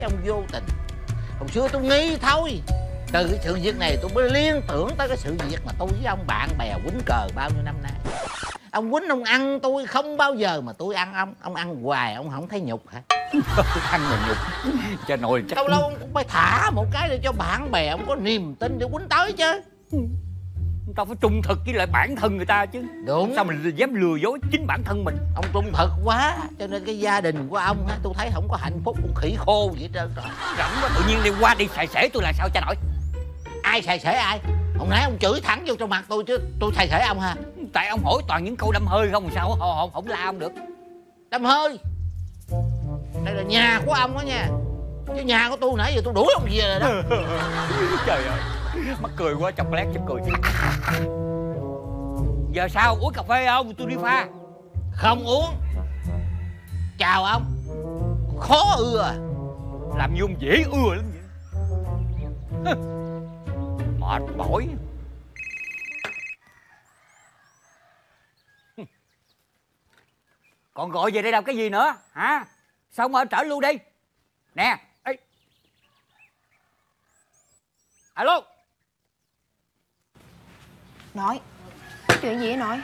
Ông vô tình. Hồi xưa tôi nghi thôi. Từ cái sự việc này tôi mới liên tưởng tới cái sự việc mà tôi với ông bạn bè quýnh cờ bao nhiêu năm nay. Ông quýnh ông ăn tôi không bao giờ mà tôi ăn ông. Ông ăn hoài ông không thấy nhục hả? Ăn mà nhục. Cha nội chắc Lâu lâu ông cũng phải thả một cái để cho bạn bè ông có niềm tin để quýnh tới chứ. tao phải trung thực với lại bản thân người ta chứ. Đúng. Sao mình dám lừa dối chính bản thân mình? Ông trung thực quá, cho nên cái gia đình của ông á, tôi thấy không có hạnh phúc, cũng khỉ khô vậy hết trơn rồi. Rỗng quá, tự nhiên đi qua đi xài xể tôi là sao cha nội? Ai xài xể ai? Hồi nãy ông chửi thẳng vô trong mặt tôi chứ tôi xài xể ông hả? Tại ông hỏi toàn những câu đâm hơi không, sao không la ông được? Đâm hơi. Đây là nhà của ông đó nha. Chứ nhà của tôi nãy giờ tôi đuổi ông về rồi đó. Trời ơi, mắc cười quá, chọc lét chọc cười. Giờ sao, uống cà phê không? Tôi đi pha. Không uống. Chào ông. Khó ưa. Làm như ông dễ ưa lắm vậy. Mệt mỏi. Còn gọi về đây làm cái gì nữa hả? Sao mà trở luôn đi nè. Ê. Alo. Nội, chuyện gì vậy nội?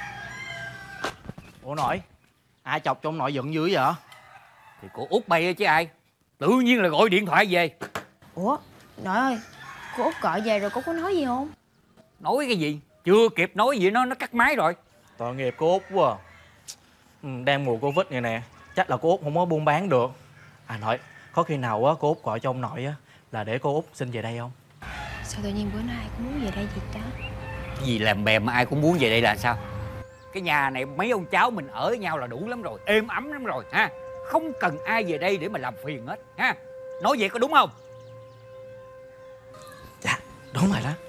Ủa nội, ai chọc cho ông nội giận dữ vậy? Thì cô Út bay chứ ai. Tự nhiên là gọi điện thoại về. Ủa, nội ơi, cô Út gọi về rồi cô có nói gì không? Nói cái gì? Chưa kịp nói gì nó cắt máy rồi. Tội nghiệp cô Út quá à. Đang mùa Covid này nè, chắc là cô Út không có buôn bán được. À nội, có khi nào á cô Út gọi cho ông nội á là để cô Út xin về đây không? Sao tự nhiên bữa nay ai cũng muốn về đây vậy ta? Cái gì làm bè mà ai cũng muốn về đây là sao? Cái nhà này mấy ông cháu mình ở với nhau là đủ lắm rồi, êm ấm lắm rồi ha. Không cần ai về đây để mà làm phiền hết ha. Nói vậy có đúng không? Dạ, đúng rồi đó.